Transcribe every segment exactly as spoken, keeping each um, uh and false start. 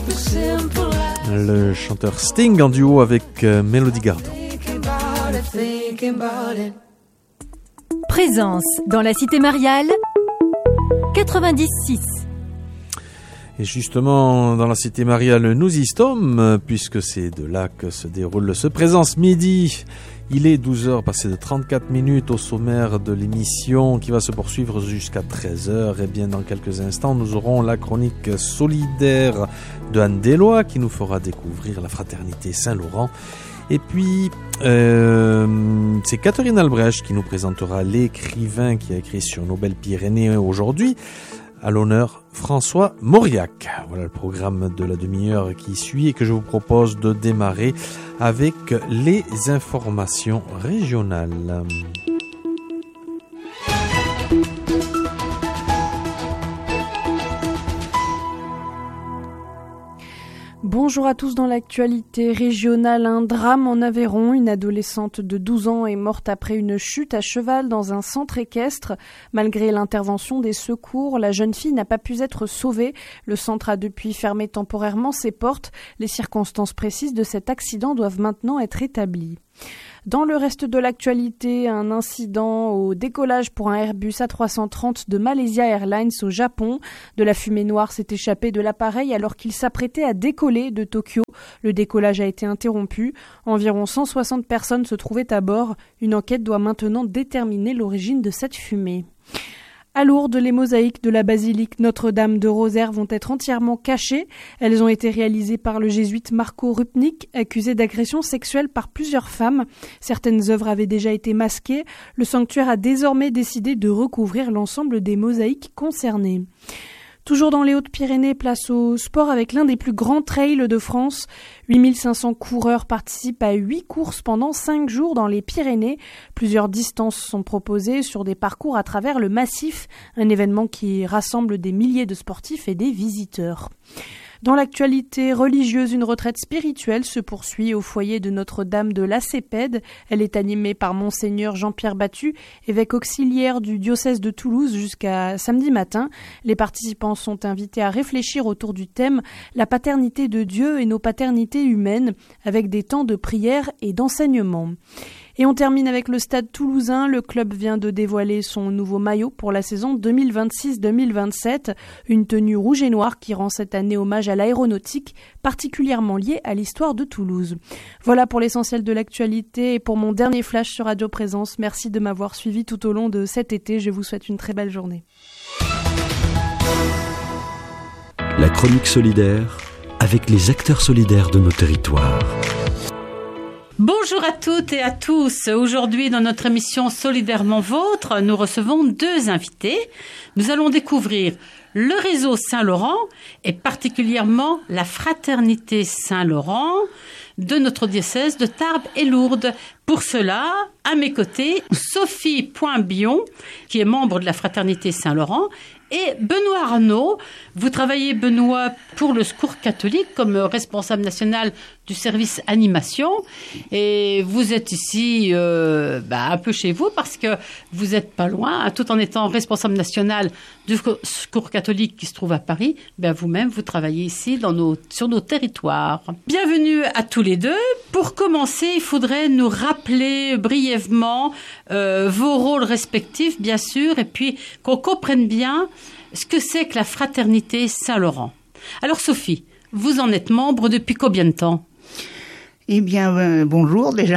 Le chanteur Sting en duo avec euh, Mélodie Gardot. Présence dans la cité mariale quatre-vingt-dix six. Et justement, dans la cité mariale, nous y sommes, puisque c'est de là que se déroule ce Présence Midi. Il est douze heures passées de trente-quatre minutes au sommaire de l'émission qui va se poursuivre jusqu'à treize heures. Et bien, dans quelques instants, nous aurons la chronique solidaire de Anne Deslois qui nous fera découvrir la fraternité Saint-Laurent. Et puis, euh, c'est Catherine Albrecht qui nous présentera l'écrivain qui a écrit sur nos belles Pyrénées aujourd'hui. À l'honneur, François Mauriac. Voilà le programme de la demi-heure qui suit et que je vous propose de démarrer avec les informations régionales. Bonjour à tous. Dans l'actualité régionale, un drame en Aveyron. Une adolescente de douze ans est morte après une chute à cheval dans un centre équestre. Malgré l'intervention des secours, la jeune fille n'a pas pu être sauvée. Le centre a depuis fermé temporairement ses portes. Les circonstances précises de cet accident doivent maintenant être établies. Dans le reste de l'actualité, un incident au décollage pour un Airbus A trois cent trente de Malaysia Airlines au Japon. De la fumée noire s'est échappée de l'appareil alors qu'il s'apprêtait à décoller de Tokyo. Le décollage a été interrompu. Environ cent soixante personnes se trouvaient à bord. Une enquête doit maintenant déterminer l'origine de cette fumée. À Lourdes, les mosaïques de la basilique Notre-Dame de Rosaire vont être entièrement cachées. Elles ont été réalisées par le jésuite Marco Rupnik, accusé d'agression sexuelle par plusieurs femmes. Certaines œuvres avaient déjà été masquées. Le sanctuaire a désormais décidé de recouvrir l'ensemble des mosaïques concernées. Toujours dans les Hautes-Pyrénées, place au sport avec l'un des plus grands trails de France. huit mille cinq cents coureurs participent à huit courses pendant cinq jours dans les Pyrénées. Plusieurs distances sont proposées sur des parcours à travers le massif, un événement qui rassemble des milliers de sportifs et des visiteurs. Dans l'actualité religieuse, une retraite spirituelle se poursuit au foyer de Notre-Dame de Lacépède. Elle est animée par Monseigneur Jean-Pierre Battu, évêque auxiliaire du diocèse de Toulouse jusqu'à samedi matin. Les participants sont invités à réfléchir autour du thème « La paternité de Dieu et nos paternités humaines » avec des temps de prière et d'enseignement. Et on termine avec le Stade Toulousain. Le club vient de dévoiler son nouveau maillot pour la saison deux mille vingt-six deux mille vingt-sept. Une tenue rouge et noire qui rend cette année hommage à l'aéronautique, particulièrement liée à l'histoire de Toulouse. Voilà pour l'essentiel de l'actualité et pour mon dernier flash sur Radio Présence. Merci de m'avoir suivi tout au long de cet été. Je vous souhaite une très belle journée. La chronique solidaire avec les acteurs solidaires de nos territoires. Bonjour à toutes et à tous. Aujourd'hui, dans notre émission Solidairement Vôtre, nous recevons deux invités. Nous allons découvrir le réseau Saint-Laurent et particulièrement la fraternité Saint-Laurent de notre diocèse de Tarbes et Lourdes. Pour cela, à mes côtés, Sophie Point-Bion, qui est membre de la fraternité Saint-Laurent, et Benoît Arnaud. Vous travaillez, Benoît, pour le Secours catholique comme responsable national du service animation. Et vous êtes ici euh, bah, un peu chez vous parce que vous n'êtes pas loin, hein, tout en étant responsable national du Secours catholique qui se trouve à Paris. Ben, vous-même, vous travaillez ici dans nos, sur nos territoires. Bienvenue à tous les deux. Pour commencer, il faudrait nous rappeler brièvement euh, vos rôles respectifs, bien sûr, et puis qu'on comprenne bien ce que c'est que la fraternité Saint-Laurent. Alors Sophie, vous en êtes membre depuis combien de temps ? Eh bien, euh, bonjour déjà.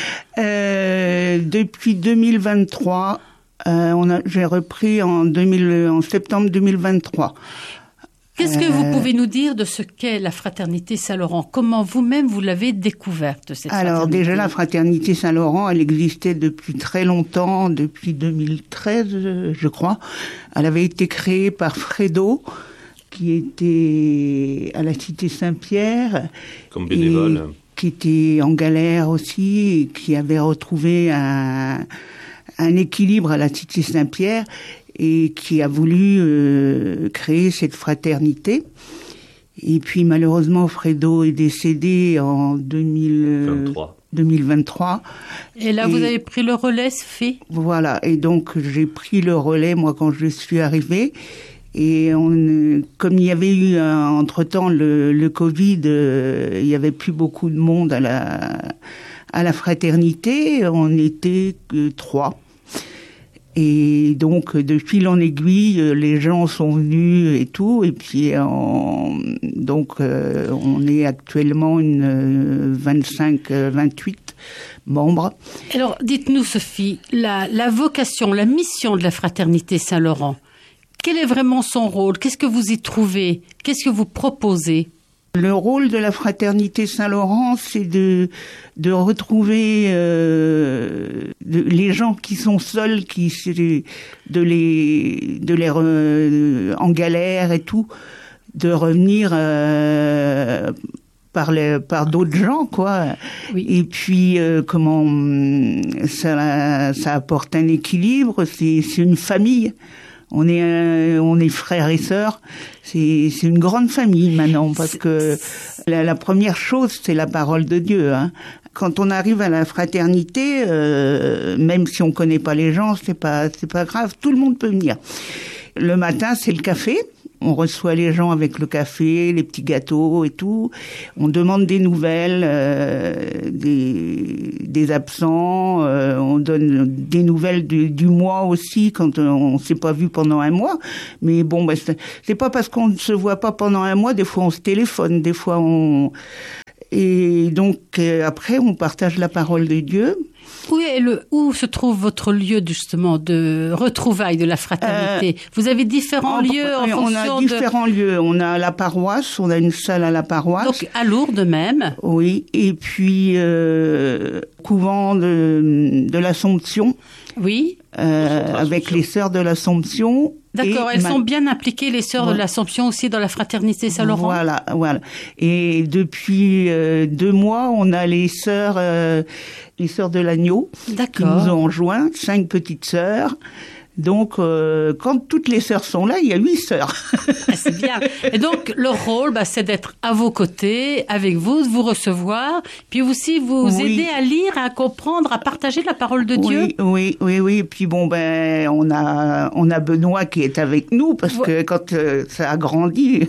Euh, depuis deux mille vingt-trois, euh, on a, j'ai repris en, deux mille, en septembre deux mille vingt-trois. Qu'est-ce que euh... vous pouvez nous dire de ce qu'est la fraternité Saint-Laurent ? Comment vous-même vous l'avez découverte, cette Alors, fraternité ? déjà, la fraternité Saint-Laurent, elle existait depuis très longtemps, depuis deux mille treize, je crois. Elle avait été créée par Fredo, qui était à la Cité Saint-Pierre. Comme bénévole. Qui était en galère aussi, et qui avait retrouvé un, un équilibre à la Cité Saint-Pierre, et qui a voulu euh, créer cette fraternité. Et puis malheureusement, Fredo est décédé en deux mille vingt-trois. Et là, et vous avez pris le relais, Sophie ? Voilà, et donc j'ai pris le relais, moi, quand je suis arrivée. Et on, comme il y avait eu euh, entre-temps le, le Covid, euh, il y avait plus beaucoup de monde à la, à la fraternité. On était que trois. Et donc, de fil en aiguille, les gens sont venus et tout. Et puis, on, donc, euh, on est actuellement une vingt-cinq, vingt-huit membres. Alors, dites-nous, Sophie, la, la vocation, la mission de la Fraternité Saint-Laurent, quel est vraiment son rôle? Qu'est-ce que vous y trouvez? Qu'est-ce que vous proposez? Le rôle de la Fraternité Saint-Laurent, c'est de de retrouver euh, de, les gens qui sont seuls, qui de les de les re, en galère et tout, de revenir euh, par les par d'autres gens, quoi. Oui. Et puis euh, comment ça ça apporte un équilibre. C'est c'est une famille. On est euh, on est frères et sœurs. C'est c'est une grande famille maintenant, parce que la, la première chose, c'est la parole de Dieu. Hein. Quand on arrive à la fraternité, euh, même si on connaît pas les gens, c'est pas c'est pas grave. Tout le monde peut venir. Le matin, c'est le café. On reçoit les gens avec le café, les petits gâteaux et tout. On demande des nouvelles, euh, des, des absents. Euh, on donne des nouvelles du, du mois aussi quand on s'est pas vu pendant un mois. Mais bon, bah, c'est, c'est pas parce qu'on ne se voit pas pendant un mois. Des fois, on se téléphone. Des fois, on... Et donc, euh, après, on partage la parole de Dieu. Où, est le, où se trouve votre lieu justement de retrouvailles de la fraternité? euh, Vous avez différents en, lieux en on fonction a différents de... lieux. On a la paroisse, on a une salle à la paroisse. Donc à Lourdes même. Oui, et puis euh, couvent de, de l'Assomption. Oui. Euh, avec les sœurs de l'Assomption. D'accord, et elles ma... sont bien impliquées, les sœurs voilà. de l'Assomption aussi dans la Fraternité Saint-Laurent. Voilà, voilà. Et depuis euh, deux mois, on a les sœurs, euh, les sœurs de l'Agneau, qui nous ont rejoint, cinq petites sœurs. Donc, euh, quand toutes les sœurs sont là, il y a huit sœurs. Ah, c'est bien. Et donc, leur rôle, bah, c'est d'être à vos côtés, avec vous, de vous recevoir, puis aussi vous oui. aider à lire, à comprendre, à partager la parole de Dieu. Oui, oui, oui, oui. Et puis bon, ben, on a, on a Benoît qui est avec nous, parce ouais. que quand euh, ça a grandi,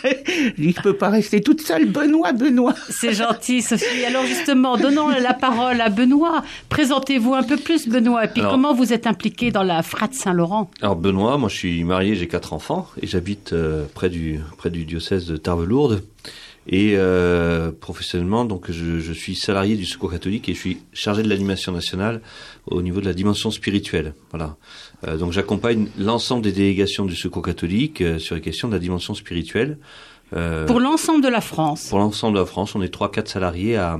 je dis, je peux pas rester toute seule. Benoît, Benoît. C'est gentil, Sophie. Alors justement, donnons la parole à Benoît. Présentez-vous un peu plus, Benoît. Et puis, Alors, comment vous êtes impliqué dans la Frat Saint-Laurent? Alors Benoît, moi je suis marié, j'ai quatre enfants et j'habite euh, près du près du diocèse de Tarbes-Lourdes et euh, professionnellement donc je, je suis salarié du Secours catholique et je suis chargé de l'animation nationale au niveau de la dimension spirituelle. Voilà. Euh, donc j'accompagne l'ensemble des délégations du Secours catholique euh, sur les questions de la dimension spirituelle. Euh, pour l'ensemble de la France. Pour l'ensemble de la France, on est trois quatre salariés à,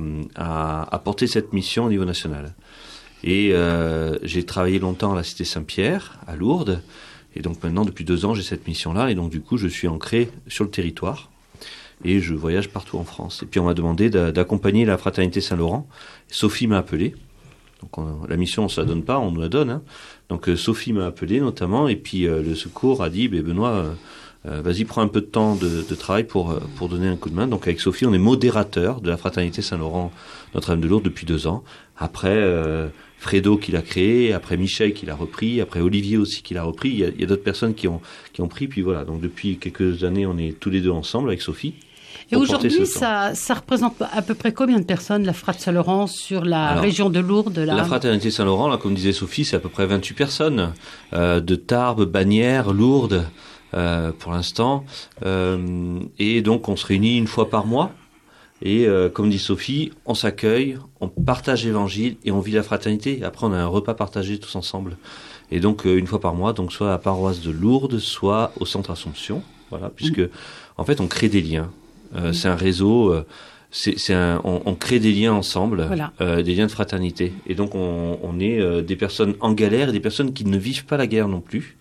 à à porter cette mission au niveau national. Et euh, j'ai travaillé longtemps à la Cité Saint-Pierre, à Lourdes. Et donc maintenant, depuis deux ans, j'ai cette mission-là. Et donc du coup, je suis ancré sur le territoire. Et je voyage partout en France. Et puis on m'a demandé d'accompagner la Fraternité Saint-Laurent. Sophie m'a appelé. Donc on, la mission, on se la donne pas, on nous la donne. Hein. Donc euh, Sophie m'a appelé notamment. Et puis euh, le Secours a dit, Benoît, euh, euh, vas-y, prends un peu de temps de, de travail pour, euh, pour donner un coup de main. Donc avec Sophie, on est modérateur de la Fraternité Saint-Laurent Notre-Dame de Lourdes depuis deux ans. Après... Euh, Fredo qui l'a créé, après Michel qui l'a repris, après Olivier aussi qui l'a repris. Il y a, il y a d'autres personnes qui ont qui ont pris. Puis voilà. Donc depuis quelques années, on est tous les deux ensemble avec Sophie. Et aujourd'hui, ça ça représente à peu près combien de personnes la Frat Saint-Laurent sur la Alors, région de Lourdes là La Fraternité Saint-Laurent, là, comme disait Sophie, c'est à peu près vingt-huit personnes euh, de Tarbes, Bagnères, Lourdes euh, pour l'instant. Euh, et donc on se réunit une fois par mois. Et euh, comme dit Sophie, on s'accueille, on partage l'évangile et on vit la fraternité. Après, on a un repas partagé tous ensemble. Et donc, euh, une fois par mois, donc soit à la paroisse de Lourdes, soit au centre Assomption. Voilà, puisque mmh. en fait, on crée des liens. Euh, mmh. C'est un réseau. Euh, c'est, c'est un, on, on crée des liens ensemble, voilà. euh, des liens de fraternité. Et donc, on, on est euh, des personnes en galère et des personnes qui ne vivent pas la guerre non plus.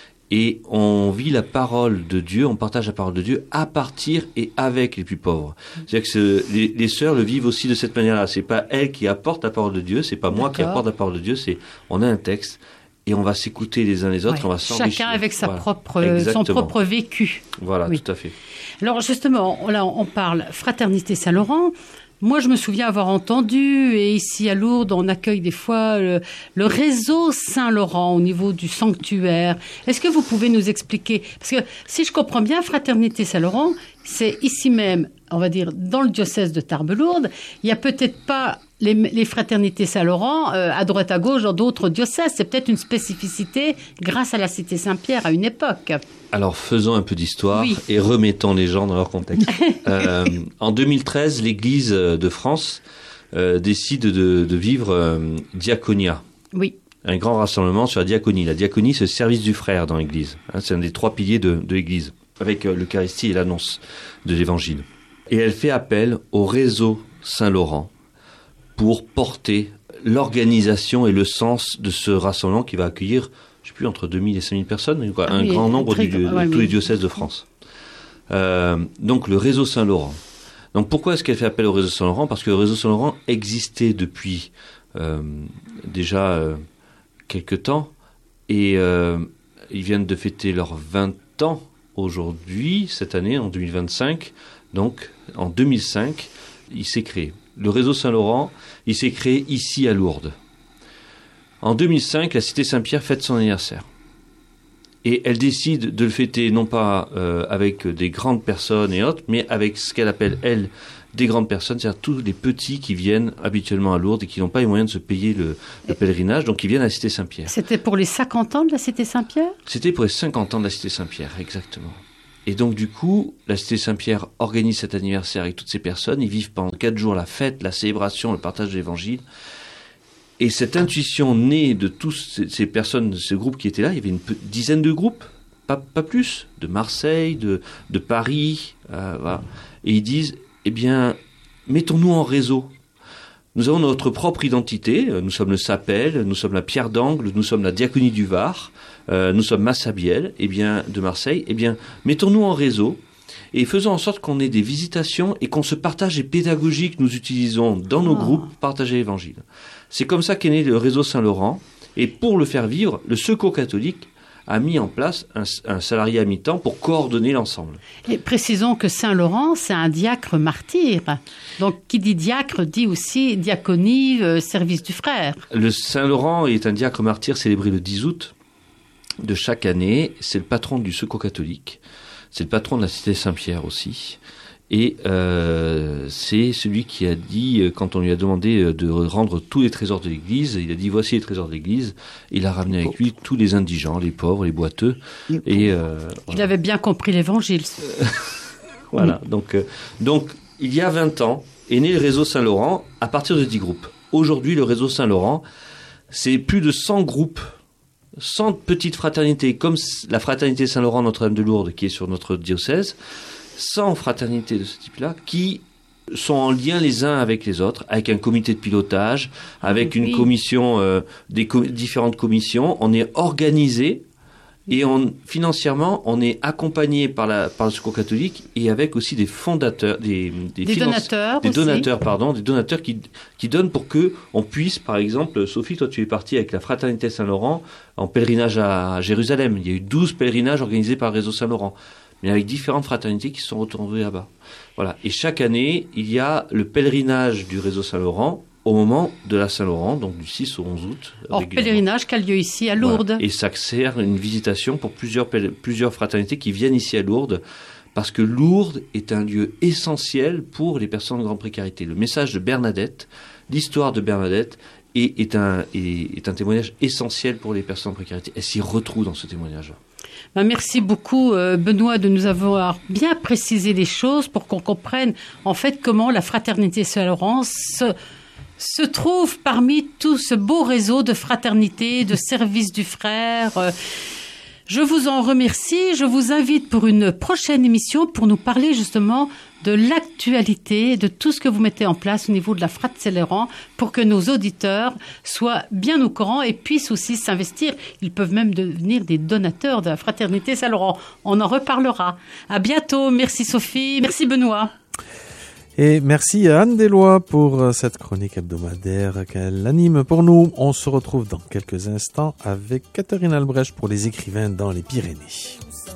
Et on vit la parole de Dieu, on partage la parole de Dieu à partir et avec les plus pauvres. C'est-à-dire que c'est, les, les sœurs le vivent aussi de cette manière-là. C'est pas elles qui apportent la parole de Dieu, c'est pas moi D'accord. qui apporte la parole de Dieu, c'est on a un texte et on va s'écouter les uns les autres, ouais. on va s'enrichir. Chacun avec sa voilà. propre, son propre vécu. Voilà, oui. tout à fait. Alors justement, là on parle Fraternité Saint-Laurent. Moi, je me souviens avoir entendu, et ici à Lourdes, on accueille des fois le, le réseau Saint-Laurent au niveau du sanctuaire. Est-ce que vous pouvez nous expliquer? Parce que si je comprends bien, Fraternité Saint-Laurent, c'est ici même, on va dire, dans le diocèse de Tarbes-Lourdes. Il n'y a peut-être pas les, les fraternités Saint-Laurent euh, à droite à gauche dans d'autres diocèses. C'est peut-être une spécificité grâce à la Cité Saint-Pierre à une époque. Alors, faisons un peu d'histoire Oui. et remettons les gens dans leur contexte. euh, en deux mille treize, l'Église de France euh, décide de, de vivre euh, Diaconia. Oui. Un grand rassemblement sur la diaconie. La diaconie, c'est le service du frère dans l'Église. Hein, c'est un des trois piliers de, de l'Église, avec euh, l'Eucharistie et l'annonce de l'Évangile. Et elle fait appel au réseau Saint-Laurent pour porter l'organisation et le sens de ce rassemblement qui va accueillir, je ne sais plus, entre deux mille et cinq mille personnes, quoi, un oui, grand nombre très, du, de ouais, tous oui. les diocèses de France. Euh, donc le réseau Saint-Laurent. Donc pourquoi est-ce qu'elle fait appel au réseau Saint-Laurent? Parce que le réseau Saint-Laurent existait depuis euh, déjà euh, quelque temps, et euh, ils viennent de fêter leurs vingt ans aujourd'hui, cette année, en deux mille vingt-cinq. Donc en deux mille cinq, il s'est créé. Le réseau Saint-Laurent, il s'est créé ici à Lourdes. En deux mille cinq, la Cité Saint-Pierre fête son anniversaire. Et elle décide de le fêter non pas euh, avec des grandes personnes et autres, mais avec ce qu'elle appelle, elle, des grandes personnes, c'est-à-dire tous les petits qui viennent habituellement à Lourdes et qui n'ont pas les moyens de se payer le, le pèlerinage, donc qui viennent à la Cité Saint-Pierre. C'était pour les cinquante ans de la Cité Saint-Pierre? C'était pour les cinquante ans de la Cité Saint-Pierre, exactement. Et donc du coup, la Cité Saint-Pierre organise cet anniversaire avec toutes ces personnes. Ils vivent pendant quatre jours la fête, la célébration, le partage de l'Évangile. Et cette intuition née de tous ces, ces personnes, de ce groupe qui étaient là, il y avait une pe- dizaine de groupes, pas, pas plus, de Marseille, de, de Paris, euh, voilà. Et ils disent, eh bien, mettons-nous en réseau. Nous avons notre propre identité, nous sommes le Sapel, nous sommes la Pierre d'Angle, nous sommes la Diaconie du Var, euh, nous sommes Massabielle, eh bien, de Marseille, eh bien, mettons-nous en réseau et faisons en sorte qu'on ait des visitations et qu'on se partage les pédagogies que nous utilisons dans nos Oh. groupes pour partager l'Évangile. C'est comme ça qu'est né le réseau Saint-Laurent, et pour le faire vivre, le Secours catholique a mis en place un, un salarié à mi-temps pour coordonner l'ensemble. Et précisons que Saint-Laurent, c'est un diacre martyr. Donc, qui dit diacre dit aussi diaconie, euh, service du frère. Le Saint-Laurent est un diacre martyr célébré le dix août de chaque année. C'est le patron du Secours catholique. C'est le patron de la Cité Saint-Pierre aussi. Et euh, c'est celui qui a dit, quand on lui a demandé de rendre tous les trésors de l'Église, il a dit voici les trésors de l'Église. Il a ramené avec lui tous les indigents, les pauvres, les boiteux. Les Et euh, Il voilà. avait bien compris l'Évangile. Voilà. Donc, euh, donc, il y a vingt ans, est né le réseau Saint-Laurent à partir de dix groupes. Aujourd'hui, le réseau Saint-Laurent, c'est plus de cent groupes, cent petites fraternités, comme la fraternité Saint-Laurent Notre-Dame de Lourdes, qui est sur notre diocèse, cent fraternités de ce type-là, qui sont en lien les uns avec les autres, avec un comité de pilotage, avec Oui. une commission, euh, des co- différentes commissions. On est organisé et on, financièrement, on est accompagné par, la, par le Secours catholique et avec aussi des fondateurs, des, des, Des finance- donateurs des aussi. donateurs, pardon, des donateurs qui, qui donnent pour que on puisse, par exemple, Sophie, toi tu es partie avec la Fraternité Saint-Laurent en pèlerinage à Jérusalem. Il y a eu douze pèlerinages organisés par le réseau Saint-Laurent, mais avec différentes fraternités qui se sont retrouvées là-bas. Voilà. Et chaque année, il y a le pèlerinage du réseau Saint-Laurent au moment de la Saint-Laurent, donc du six au onze août. Hors régulièrement. pèlerinage qui a lieu ici à Lourdes. Voilà. Et ça sert une visitation pour plusieurs, pél- plusieurs fraternités qui viennent ici à Lourdes, parce que Lourdes est un lieu essentiel pour les personnes en grande précarité. Le message de Bernadette, l'histoire de Bernadette, est, est, un, est, est un témoignage essentiel pour les personnes en précarité. Elle s'y retrouve dans ce témoignage-là. Ben, merci beaucoup, euh, Benoît, de nous avoir bien précisé les choses pour qu'on comprenne en fait comment la Fraternité Saint-Laurent se, se trouve parmi tout ce beau réseau de fraternité, de service du frère. Euh, Je vous en remercie. Je vous invite pour une prochaine émission pour nous parler justement de l'actualité, de tout ce que vous mettez en place au niveau de la Frat Saint-Laurent pour que nos auditeurs soient bien au courant et puissent aussi s'investir. Ils peuvent même devenir des donateurs de la Fraternité Saint-Laurent. On en reparlera. À bientôt. Merci Sophie. Merci Benoît. Et merci à Anne Deslois pour cette chronique hebdomadaire qu'elle anime pour nous. On se retrouve dans quelques instants avec Catherine Albrecht pour les écrivains dans les Pyrénées.